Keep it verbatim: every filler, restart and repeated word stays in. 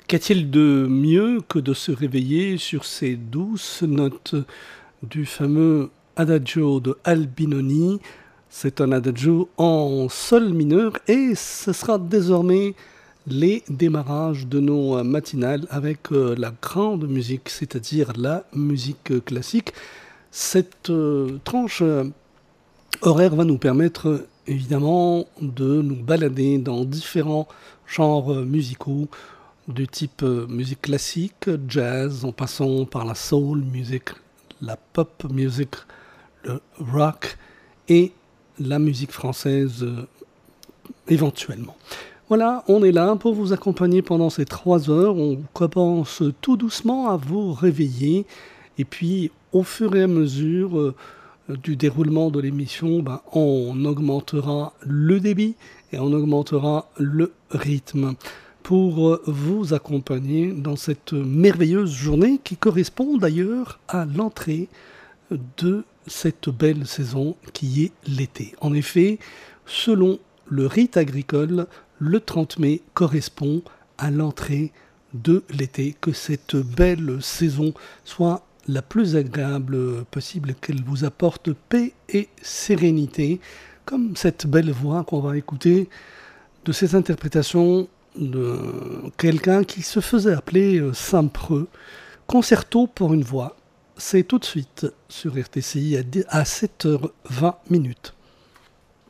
Qu'a-t-il de mieux que de se réveiller sur ces douces notes du fameux Adagio de Albinoni? C'est un adagio en sol mineur et ce sera désormais les démarrages de nos matinales avec euh, la grande musique, c'est-à-dire la musique classique. Cette euh, tranche euh, horaire va nous permettre évidemment de nous balader dans différents genres musicaux du type euh, musique classique, jazz, en passant par la soul music, la pop music, le rock et la musique française euh, éventuellement. Voilà, on est là pour vous accompagner pendant ces trois heures. On commence tout doucement à vous réveiller. Et puis, au fur et à mesure euh, du déroulement de l'émission, ben, on augmentera le débit et on augmentera le rythme pour vous accompagner dans cette merveilleuse journée qui correspond d'ailleurs à l'entrée de cette belle saison qui est l'été. En effet, selon le rite agricole, le trente mai correspond à l'entrée de l'été, que cette belle saison soit la plus agréable possible, qu'elle vous apporte paix et sérénité, comme cette belle voix qu'on va écouter de ces interprétations de quelqu'un qui se faisait appeler Saint-Preux. Concerto pour une voix, c'est tout de suite sur R T C I à sept heures vingt minutes.